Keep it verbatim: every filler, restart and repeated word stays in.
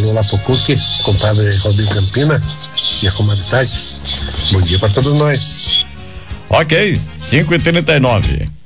lá pro Cuque, compadre Rodrigo Campina e a comadre Tati. Bom dia pra todos nós. Ok, cinco e trinta e nove.